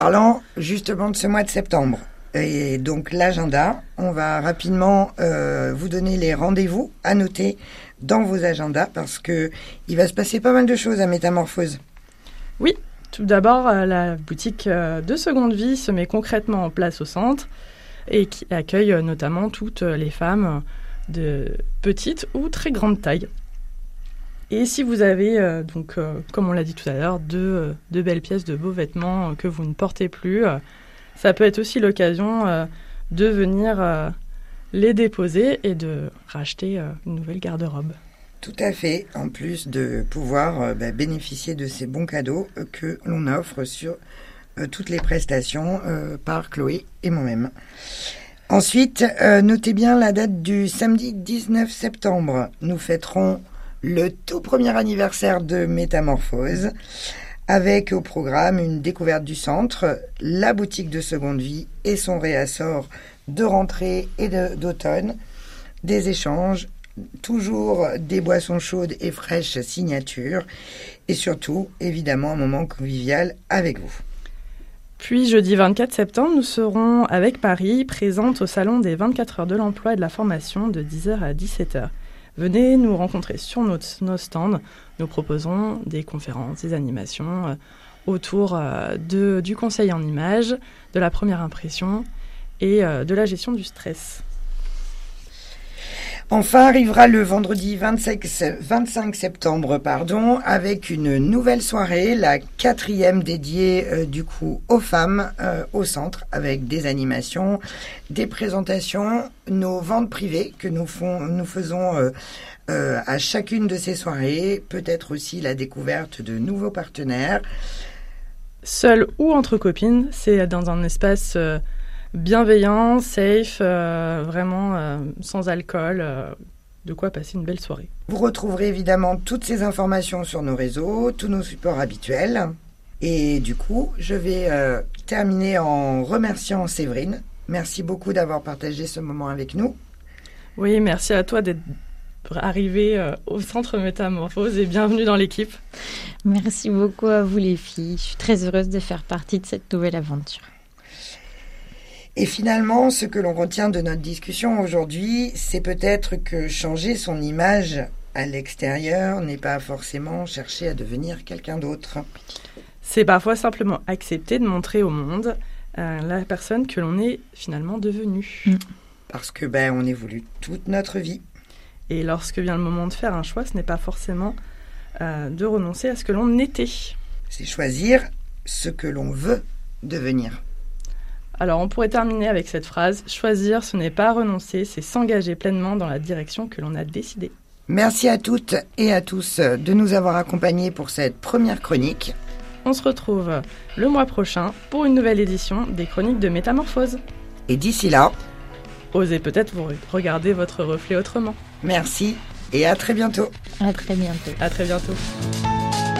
Parlant justement de ce mois de septembre, et donc l'agenda, on va rapidement vous donner les rendez-vous à noter dans vos agendas parce que il va se passer pas mal de choses à Métamorphose. Oui, tout d'abord, la boutique de Seconde Vie se met concrètement en place au centre et qui accueille notamment toutes les femmes de petite ou très grande taille. Et si vous avez, comme on l'a dit tout à l'heure, deux belles pièces de beaux vêtements que vous ne portez plus, ça peut être aussi l'occasion de venir les déposer et de racheter une nouvelle garde-robe. Tout à fait, en plus de pouvoir bénéficier de ces bons cadeaux que l'on offre sur toutes les prestations par Chloé et moi-même. Ensuite, notez bien la date du samedi 19 septembre. Nous fêterons le tout premier anniversaire de Métamorphose, avec au programme une découverte du centre, la boutique de Seconde Vie et son réassort de rentrée et d'automne, des échanges, toujours des boissons chaudes et fraîches signature, et surtout, évidemment, un moment convivial avec vous. Puis, jeudi 24 septembre, nous serons, avec Paris, présentes au Salon des 24 heures de l'emploi et de la formation de 10h à 17h. Venez nous rencontrer sur nos stands. Nous proposons des conférences, des animations autour du conseil en images, de la première impression et de la gestion du stress. Enfin arrivera le vendredi 25 septembre, avec une nouvelle soirée, la 4e dédiée aux femmes au centre, avec des animations, des présentations, nos ventes privées que nous faisons à chacune de ces soirées, peut-être aussi la découverte de nouveaux partenaires. Seul ou entre copines, c'est dans un espace bienveillant, safe, vraiment sans alcool, de quoi passer une belle soirée. Vous retrouverez évidemment toutes ces informations sur nos réseaux, tous nos supports habituels. Et du coup, je vais terminer en remerciant Séverine. Merci beaucoup d'avoir partagé ce moment avec nous. Oui, merci à toi d'être arrivée au Centre Métamorphose et bienvenue dans l'équipe. Merci beaucoup à vous les filles. Je suis très heureuse de faire partie de cette nouvelle aventure. Et finalement, ce que l'on retient de notre discussion aujourd'hui, c'est peut-être que changer son image à l'extérieur n'est pas forcément chercher à devenir quelqu'un d'autre. C'est parfois simplement accepter de montrer au monde la personne que l'on est finalement devenue. Parce que on évolue toute notre vie. Et lorsque vient le moment de faire un choix, ce n'est pas forcément de renoncer à ce que l'on était. C'est choisir ce que l'on veut devenir. Alors, on pourrait terminer avec cette phrase « Choisir, ce n'est pas renoncer, c'est s'engager pleinement dans la direction que l'on a décidée. » Merci à toutes et à tous de nous avoir accompagnés pour cette première chronique. On se retrouve le mois prochain pour une nouvelle édition des Chroniques de Métamorphose. Et d'ici là, osez peut-être vous regarder votre reflet autrement. Merci et à très bientôt. À très bientôt. À très bientôt.